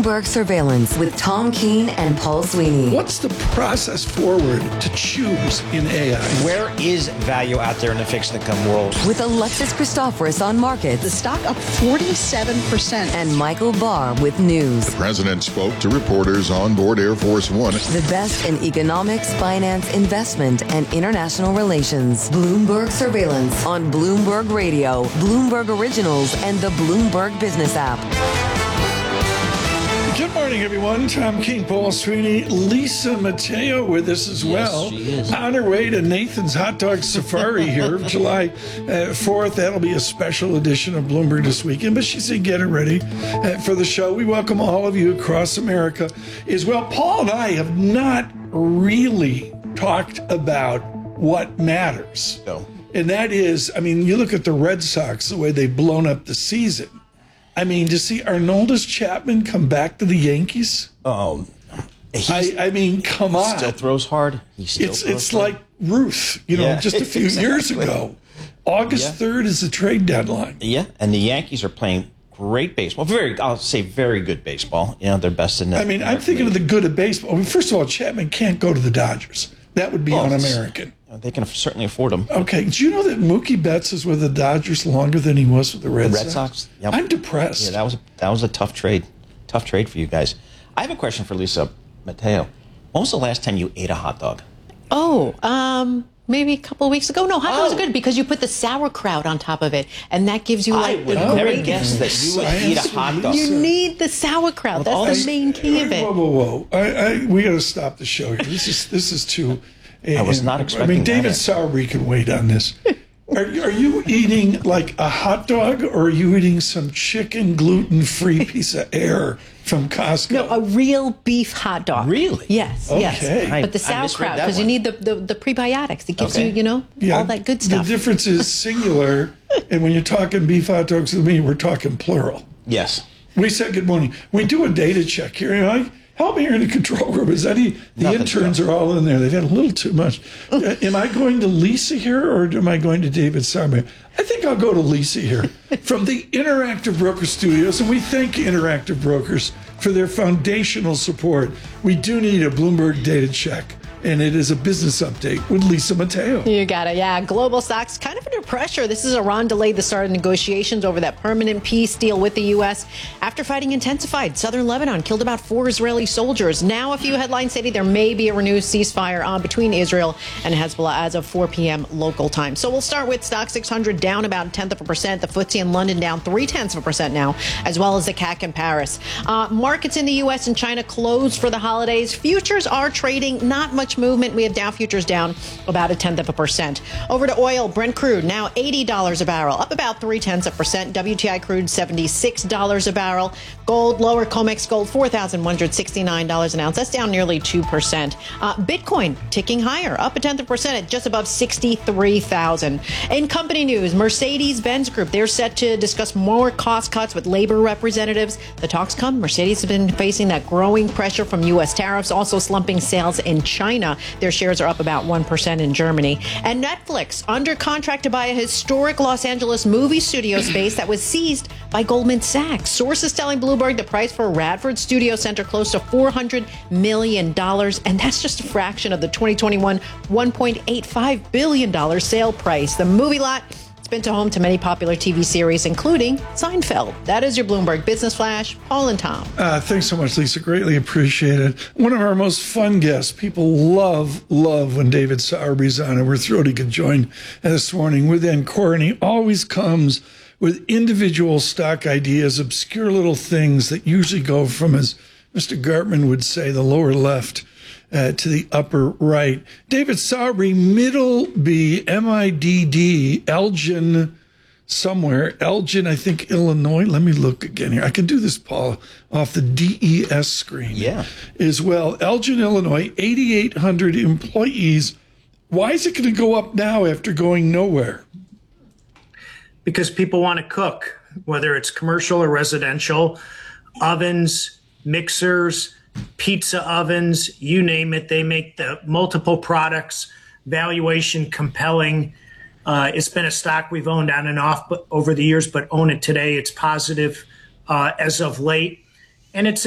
Bloomberg Surveillance with Tom Keene and Paul Sweeney. What's the process forward to choose in AI? Where is value out there in the fixed income world? With Alexis Christoforous on markets. The stock up 47%. And Michael Barr with news. The president spoke to reporters on board Air Force One. The best in economics, finance, investment, and international relations. Bloomberg Surveillance on Bloomberg Radio, Bloomberg Originals, and the Bloomberg Business app. Good morning, everyone. Tom King, Paul Sweeney, Lisa Mateo with us as well. She is. On her way to Nathan's Hot Dog Safari here, July 4th. That'll be a special edition of Bloomberg This Weekend, but she said get it ready for the show. We welcome all of you across America as well. Paul and I have not really talked about what matters. No. And that is, I mean, you look at the Red Sox, the way they've blown up the season. I mean, to see Aroldis Chapman come back to the Yankees? I mean, come on. Still throws hard. It's like Ruth, just a few years ago. August 3rd is the trade deadline. Yeah, and the Yankees are playing great baseball. I'll say very good baseball. They're best in the I mean, I'm thinking of the good of baseball. I mean, first of all, Chapman can't go to the Dodgers. That would be un-American. They can certainly afford him. Okay. Do you know that Mookie Betts is with the Dodgers longer than he was with the Red Sox? Yep. I'm depressed. Yeah, that was a tough trade. Tough trade for you guys. I have a question for Lisa Mateo. When was the last time you ate a hot dog? Maybe a couple of weeks ago. No, hot dogs are good because you put the sauerkraut on top of it, and that gives you I would never guess that you would eat a hot dog. You need the sauerkraut. That's the main key of it. Whoa. We got to stop the show here. This is too... I was not expecting I mean, David that. Sowerby can wait on this. Are you eating like a hot dog, or are you eating some chicken gluten-free piece of air from Costco? No, a real beef hot dog. Really? Yes, Okay. yes. But the I misread sauerkraut, that because you one. need the prebiotics. It gives Okay. you, all that good stuff. The difference is singular, and when you're talking beef hot dogs with me, we're talking plural. Yes. We said good morning. We do a data check here. Help me here in the control room. The interns are all in there. They've had a little too much. Am I going to Lisa here, or am I going to David Sowerby? I think I'll go to Lisa here from the Interactive Broker Studios, and we thank Interactive Brokers for their foundational support. We do need a Bloomberg data check, and it is a business update with Lisa Mateo. You got it. Yeah. Global stocks kind of under pressure. This is Iran delayed the start of negotiations over that permanent peace deal with the U.S. after fighting intensified. Southern Lebanon killed about 4 Israeli soldiers. Now a few headlines stating there may be a renewed ceasefire on between Israel and Hezbollah as of 4 p.m. local time. So we'll start with Stock 600 down about 0.1%. The FTSE in London down 0.3% now, as well as the CAC in Paris. Markets in the U.S. and China closed for the holidays. Futures are trading not much movement. We have Dow futures down about 0.1%. Over to oil, Brent crude now $80 a barrel, up about 0.3%. WTI crude $76 a barrel. Gold lower, COMEX gold $4,169 an ounce. That's down nearly 2%. Bitcoin ticking higher, up 0.1% at just above 63,000. In company news, Mercedes-Benz Group, they're set to discuss more cost cuts with labor representatives. The talks come. Mercedes has been facing that growing pressure from U.S. tariffs, also slumping sales in China. Their shares are up about 1% in Germany. And Netflix under contract to buy a historic Los Angeles movie studio space that was seized by Goldman Sachs. Sources telling Bloomberg the price for Radford Studio Center close to $400 million. And that's just a fraction of the 2021 $1.85 billion sale price. The movie lot has been to home to many popular TV series, including Seinfeld. That is your Bloomberg Business Flash. Paul and Tom. Thanks so much, Lisa. Greatly appreciated. One of our most fun guests. People love when David Sowerby's on, and we're thrilled he could join this morning with Encore. And he always comes with individual stock ideas, obscure little things that usually go from, as Mr. Gartman would say, the lower left to the upper right. David Sowerby, middle B, M-I-D-D, Elgin somewhere. Elgin, I think, Illinois. Let me look again here. I can do this, Paul, off the DES screen. Yeah. As well. Elgin, Illinois, 8,800 employees. Why is it going to go up now after going nowhere? Because people want to cook, whether it's commercial or residential, ovens, mixers, pizza ovens, you name it. They make the multiple products, valuation compelling. It's been a stock we've owned on and off over the years, but own it today. It's positive as of late. And it's